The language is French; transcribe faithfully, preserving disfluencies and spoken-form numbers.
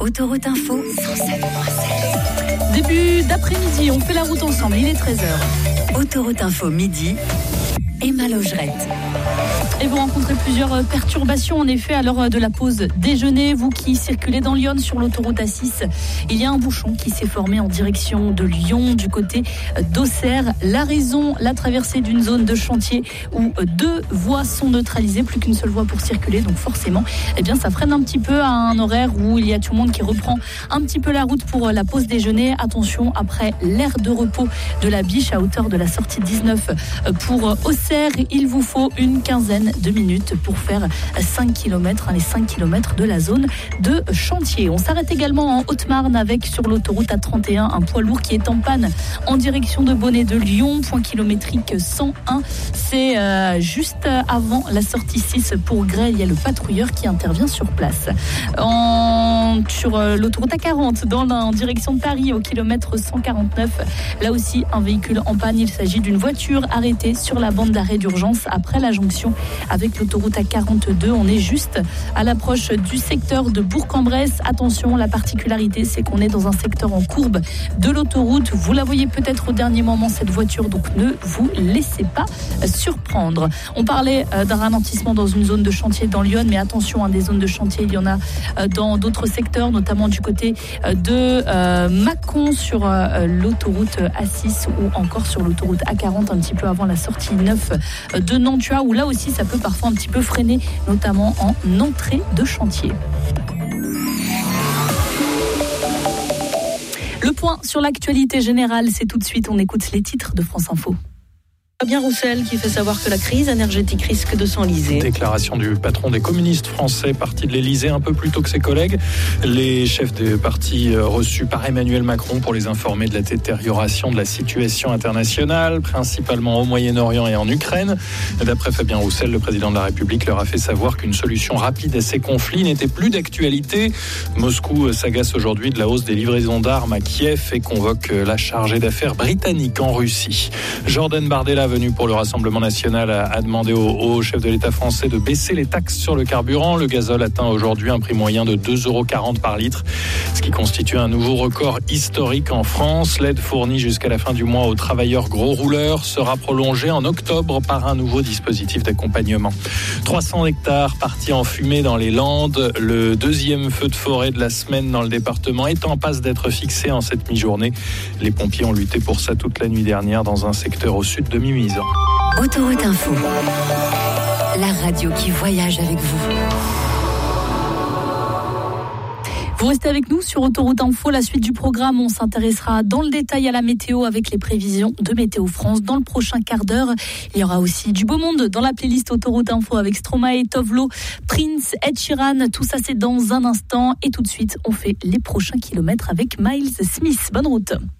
Autoroute Info cent sept virgule sept. Début d'après-midi, on fait la route ensemble, il est treize heures. Autoroute Info midi, Emma Logerette. Et vous rencontrez plusieurs perturbations en effet à l'heure de la pause déjeuner. Vous qui circulez dans Lyon sur l'autoroute A six, il y a un bouchon qui s'est formé en direction de Lyon du côté d'Auxerre. La raison, la traversée d'une zone de chantier où deux voies sont neutralisées, plus qu'une seule voie pour circuler. Donc forcément, eh bien, ça freine un petit peu à un horaire où il y a tout le monde qui reprend un petit peu la route pour la pause déjeuner. Attention, après l'aire de repos de la Biche à hauteur de la sortie dix-neuf pour Auxerre, il vous faut une quinzaine de minutes pour faire cinq kilomètres, les cinq kilomètres de la zone de chantier. On s'arrête également en Haute-Marne avec sur l'autoroute A trente et un un poids lourd qui est en panne en direction de Bonnet de Lyon, point kilométrique cent un. C'est euh, juste avant la sortie six pour Grès. Il y a le patrouilleur qui intervient sur place. En, sur euh, l'autoroute A quarante dans, en direction de Paris au kilomètre cent quarante-neuf, là aussi un véhicule en panne. Il s'agit d'une voiture arrêtée sur la bande d'arrêt d'urgence après la jonction avec l'autoroute A quarante-deux. On est juste à l'approche du secteur de Bourg-en-Bresse. Attention, la particularité, c'est qu'on est dans un secteur en courbe de l'autoroute. Vous la voyez peut-être au dernier moment, cette voiture, donc ne vous laissez pas surprendre. On parlait d'un ralentissement dans une zone de chantier dans Lyon, mais attention, hein, des zones de chantier, il y en a dans d'autres secteurs, notamment du côté de euh, Mâcon sur euh, l'autoroute A six ou encore sur l'autoroute A quarante, un petit peu avant la sortie neuf de Nantua, où là aussi ça peut parfois un petit peu freiner, notamment en entrée de chantier. Le point sur l'actualité générale, c'est tout de suite, on écoute les titres de France Info. Fabien Roussel qui fait savoir que la crise énergétique risque de s'enliser. Déclaration du patron des communistes français, parti de l'Elysée un peu plus tôt que ses collègues. Les chefs des partis reçus par Emmanuel Macron pour les informer de la détérioration de la situation internationale, principalement au Moyen-Orient et en Ukraine. D'après Fabien Roussel, le président de la République leur a fait savoir qu'une solution rapide à ces conflits n'était plus d'actualité. Moscou s'agace aujourd'hui de la hausse des livraisons d'armes à Kiev et convoque la chargée d'affaires britannique en Russie. Jordan Bardella, venu pour le Rassemblement national, a demandé au, au chef de l'État français de baisser les taxes sur le carburant. Le gazole atteint aujourd'hui un prix moyen de deux euros quarante par litre, ce qui constitue un nouveau record historique en France. L'aide fournie jusqu'à la fin du mois aux travailleurs gros rouleurs sera prolongée en octobre par un nouveau dispositif d'accompagnement. trois cents hectares partis en fumée dans les Landes. Le deuxième feu de forêt de la semaine dans le département est en passe d'être fixé en cette mi-journée. Les pompiers ont lutté pour ça toute la nuit dernière dans un secteur au sud de Mimizan. Autoroute Info, la radio qui voyage avec vous. Vous restez avec nous sur Autoroute Info. La suite du programme, on s'intéressera dans le détail à la météo avec les prévisions de Météo France. Dans le prochain quart d'heure, il y aura aussi du beau monde dans la playlist Autoroute Info avec Stromae, Tovlo, Prince, Ed Sheeran. Tout ça, c'est dans un instant. Et tout de suite, on fait les prochains kilomètres avec Miles Smith. Bonne route.